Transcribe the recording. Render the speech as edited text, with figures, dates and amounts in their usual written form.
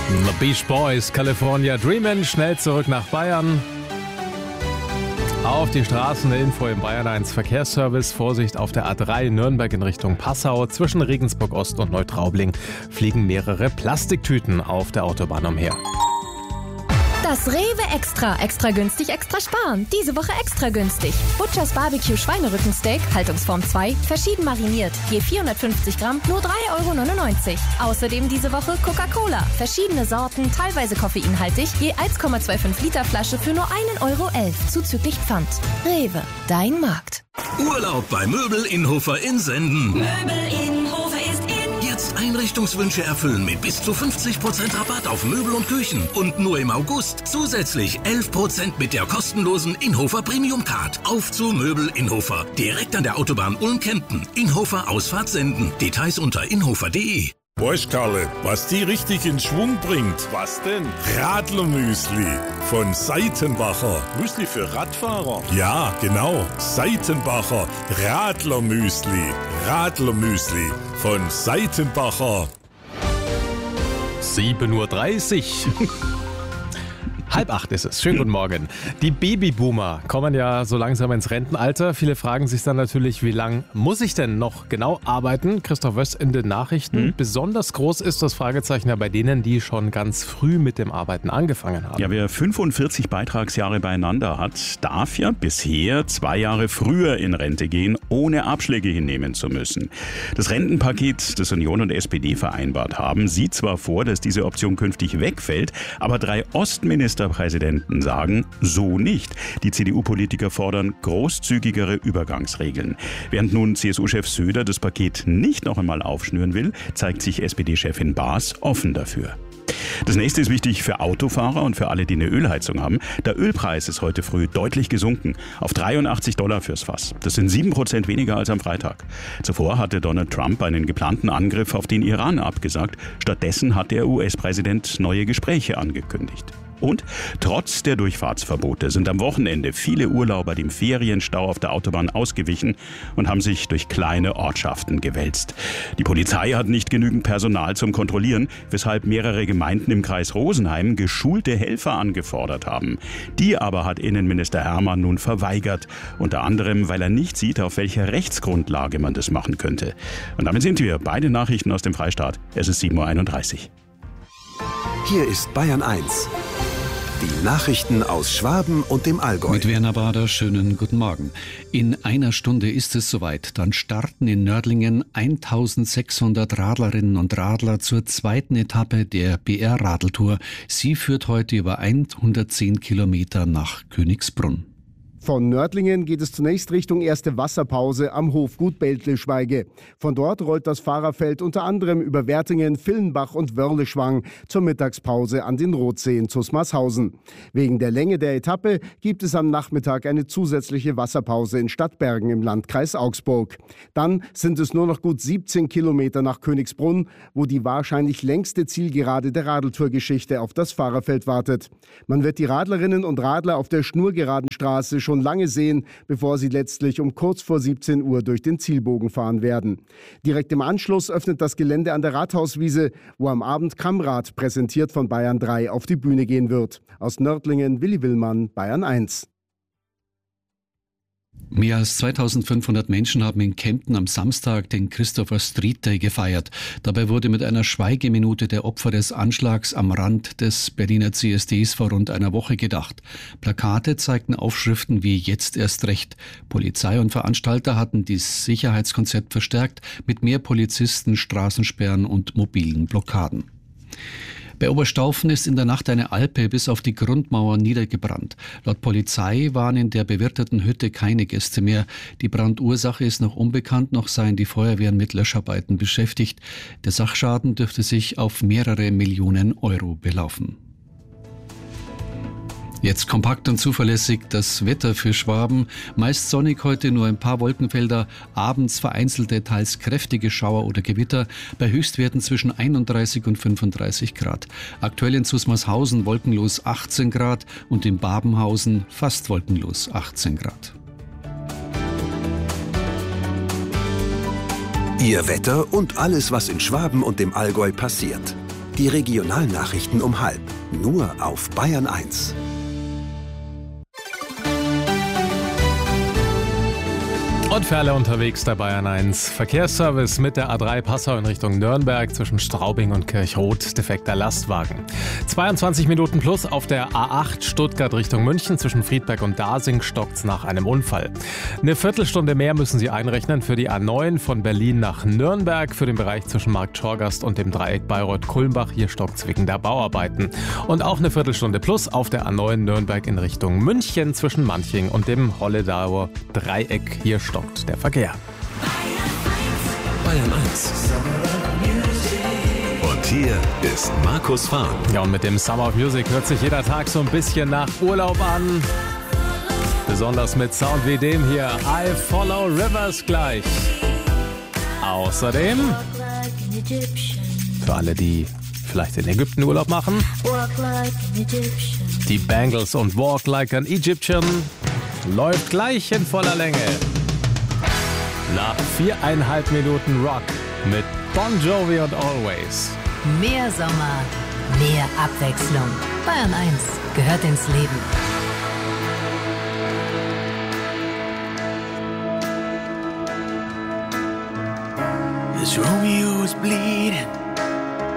The Beach Boys, California Dreamin', schnell zurück nach Bayern. Auf die Straßen, eine Info im Bayern 1 Verkehrsservice. Vorsicht auf der A3 Nürnberg in Richtung Passau. Zwischen Regensburg Ost und Neutraubling fliegen mehrere Plastiktüten auf der Autobahn umher. Das Rewe Extra. Extra günstig, extra sparen. Diese Woche extra günstig. Butchers Barbecue Schweinerückensteak, Haltungsform 2, verschieden mariniert. Je 450 Gramm, nur 3,99 €. Außerdem diese Woche Coca-Cola. Verschiedene Sorten, teilweise koffeinhaltig. Je 1,25 Liter Flasche für nur 1,11 € zuzüglich Pfand. Rewe, dein Markt. Urlaub bei Möbel Innhofer in Senden. Möbel Innhofer ist in. Jetzt Einrichtungswünsche erfüllen mit bis zu 50% Rabatt auf Möbel und Küchen. Und nur im August zusätzlich 11% mit der kostenlosen Innhofer Premium Card. Auf zu Möbel Innhofer. Direkt an der Autobahn Ulm-Kempten. Innhofer Ausfahrt Senden. Details unter innhofer.de. Weißt Karle, was die richtig in Schwung bringt? Was denn? Radlermüsli von Seitenbacher. Müsli für Radfahrer? Ja, genau. Seitenbacher Radlermüsli. Radlermüsli von Seitenbacher. 7:30 Uhr. 7:30 ist es. Schönen guten Morgen. Die Babyboomer kommen ja so langsam ins Rentenalter. Viele fragen sich dann natürlich, wie lang muss ich denn noch genau arbeiten? Christoph Wöss in den Nachrichten. Besonders groß ist das Fragezeichen ja bei denen, die schon ganz früh mit dem Arbeiten angefangen haben. Ja, wer 45 Beitragsjahre beieinander hat, darf ja bisher 2 Jahre früher in Rente gehen, ohne Abschläge hinnehmen zu müssen. Das Rentenpaket, das Union und SPD vereinbart haben, sieht zwar vor, dass diese Option künftig wegfällt, aber 3 Ostministerpräsidenten sagen, so nicht. Die CDU-Politiker fordern großzügigere Übergangsregeln. Während nun CSU-Chef Söder das Paket nicht noch einmal aufschnüren will, zeigt sich SPD-Chefin Baas offen dafür. Das nächste ist wichtig für Autofahrer und für alle, die eine Ölheizung haben. Der Ölpreis ist heute früh deutlich gesunken, auf $83 fürs Fass. Das sind 7% weniger als am Freitag. Zuvor hatte Donald Trump einen geplanten Angriff auf den Iran abgesagt. Stattdessen hat der US-Präsident neue Gespräche angekündigt. Und trotz der Durchfahrtsverbote sind am Wochenende viele Urlauber dem Ferienstau auf der Autobahn ausgewichen und haben sich durch kleine Ortschaften gewälzt. Die Polizei hat nicht genügend Personal zum Kontrollieren, weshalb mehrere Gemeinden im Kreis Rosenheim geschulte Helfer angefordert haben. Die aber hat Innenminister Hermann nun verweigert, unter anderem, weil er nicht sieht, auf welcher Rechtsgrundlage man das machen könnte. Und damit sind wir bei den Nachrichten aus dem Freistaat. Es ist 7:31 Uhr. Hier ist Bayern 1. Die Nachrichten aus Schwaben und dem Allgäu. Mit Werner Bader, schönen guten Morgen. In einer Stunde ist es soweit. Dann starten in Nördlingen 1600 Radlerinnen und Radler zur zweiten Etappe der BR-Radeltour. Sie führt heute über 110 Kilometer nach Königsbrunn. Von Nördlingen geht es zunächst Richtung erste Wasserpause am Hofgut Beltleschweige. Von dort rollt das Fahrerfeld unter anderem über Wertingen, Villenbach und Wörleschwang zur Mittagspause an den Rotsee in Zusmarshausen. Wegen der Länge der Etappe gibt es am Nachmittag eine zusätzliche Wasserpause in Stadtbergen im Landkreis Augsburg. Dann sind es nur noch gut 17 Kilometer nach Königsbrunn, wo die wahrscheinlich längste Zielgerade der Radeltourgeschichte auf das Fahrerfeld wartet. Man wird die Radlerinnen und Radler auf der schnurgeraden Straße schon lange sehen, bevor sie letztlich um kurz vor 17 Uhr durch den Zielbogen fahren werden. Direkt im Anschluss öffnet das Gelände an der Rathauswiese, wo am Abend Kammrad, präsentiert von Bayern 3, auf die Bühne gehen wird. Aus Nördlingen, Willi Willmann, Bayern 1. Mehr als 2500 Menschen haben in Kempten am Samstag den Christopher Street Day gefeiert. Dabei wurde mit einer Schweigeminute der Opfer des Anschlags am Rand des Berliner CSDs vor rund einer Woche gedacht. Plakate zeigten Aufschriften wie „Jetzt erst recht". Polizei und Veranstalter hatten das Sicherheitskonzept verstärkt mit mehr Polizisten, Straßensperren und mobilen Blockaden. Bei Oberstaufen ist in der Nacht eine Alpe bis auf die Grundmauer niedergebrannt. Laut Polizei waren in der bewirteten Hütte keine Gäste mehr. Die Brandursache ist noch unbekannt, noch seien die Feuerwehren mit Löscharbeiten beschäftigt. Der Sachschaden dürfte sich auf mehrere Millionen Euro belaufen. Jetzt kompakt und zuverlässig das Wetter für Schwaben. Meist sonnig heute, nur ein paar Wolkenfelder. Abends vereinzelte, teils kräftige Schauer oder Gewitter. Bei Höchstwerten zwischen 31 und 35 Grad. Aktuell in Zusmarshausen wolkenlos 18 Grad und in Babenhausen fast wolkenlos 18 Grad. Ihr Wetter und alles, was in Schwaben und dem Allgäu passiert. Die Regionalnachrichten um 12:30. Nur auf Bayern 1. Und für alle unterwegs der Bayern 1. Verkehrsservice mit der A3 Passau in Richtung Nürnberg zwischen Straubing und Kirchroth. Defekter Lastwagen. 22 Minuten plus auf der A8 Stuttgart Richtung München zwischen Friedberg und Dasing stockt's nach einem Unfall. Eine Viertelstunde mehr müssen Sie einrechnen für die A9 von Berlin nach Nürnberg für den Bereich zwischen Markt Schorgast und dem Dreieck Bayreuth-Kulmbach. Hier stockt's wegen der Bauarbeiten. Und auch eine Viertelstunde plus auf der A9 Nürnberg in Richtung München zwischen Manching und dem Holledauer Dreieck. Hier stockt der Verkehr. Bayern 1. Und hier ist Markus Fahren. Ja, und mit dem Summer of Music hört sich jeder Tag so ein bisschen nach Urlaub an. Besonders mit Sound wie dem hier. I Follow Rivers gleich. Außerdem, für alle, die vielleicht in Ägypten Urlaub machen, die Bangles und Walk Like an Egyptian läuft gleich in voller Länge. Nach 4,5 Minuten Rock mit Bon Jovi und Always. Mehr Sommer, mehr Abwechslung. Bayern 1 gehört ins Leben. As Romeo was bleeding